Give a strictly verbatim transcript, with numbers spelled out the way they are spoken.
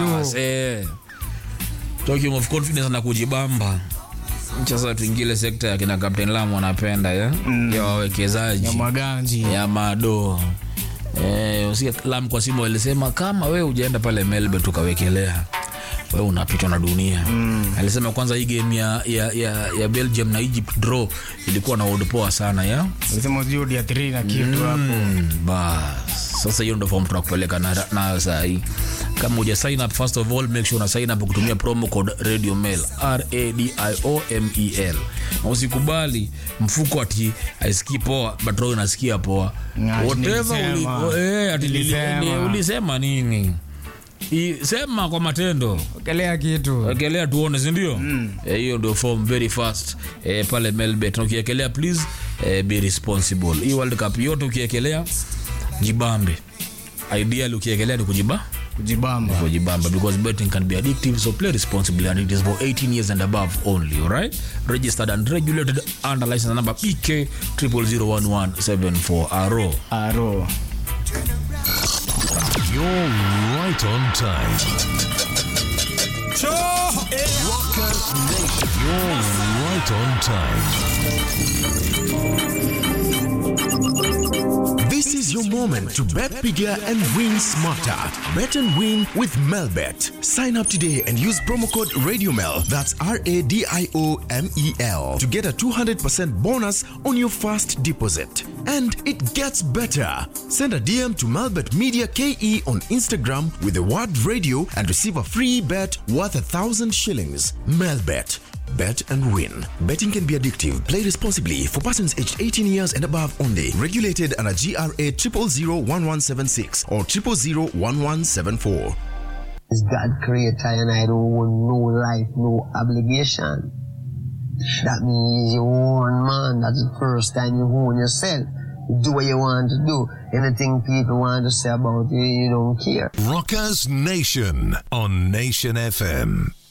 Bas, eh. Talking of confidence na kujibamba. Sasa tuingile sekta ya kina Captain Lam wanapenda ya mm. ya wawekezaji ya maganji ya mado. Eh, usikia Lam kwa simu alisema kama wewe hujaenda pale Melbourne tukawekelea wewe unapitwa na dunia. Mm. Alisema kwanza hii game ya ya ya, ya Belgium na Egypt draw ilikuwa na odd poa sana ya. Alisema zero ya three na kitu hapo. Mm, bas. Sasa hiyo ndio form tunakupeleka na na saa hii. Kama uja sign up, first of all make sure una sign up kutumia promo code Radio Mail R A D I O M E L. Na usikubali mfuko ati aisikii poa but roho inasikia poa. Whatever uli eh ati ulisema nini? I, sema kwa matendo. Wekelea kitu. Wekelea tuone, si ndio? Mm. Eh, hiyo ndio form very fast. Eh, pale Melbet ukiekelea please eh, be responsible. Hii World Cup yote ukiekelea jibambe. Ideally ukiekelea ni kujiba kujibamba. Kujibamba because betting can be addictive, so play responsibly and it is for eighteen years and above only, all right? Registered and regulated under license number P K zero zero zero one one seven four Aro. Aro. You're right on time. Rockers Nation. You're right on time. This is your moment to bet bigger and win smarter. Bet and win with Melbet. Sign up today and use promo code RadioMel. That's R A D I O M E L to get a two hundred percent bonus on your first deposit. And it gets better. Send a D M to Melbet Media K E on Instagram with the word radio and receive a free bet worth a thousand shillings. Melbet. Bet and win. Betting can be addictive. Play responsibly for persons aged eighteen years and above only. Regulated under G R A zero zero zero one one seven six or zero zero zero one one seven four. Is God creator and I don't want no life, no obligation. That means you own man. That's the first time you own yourself. You do what you want to do. Anything people want to say about you, you don't care. Rockers Nation on Nation F M.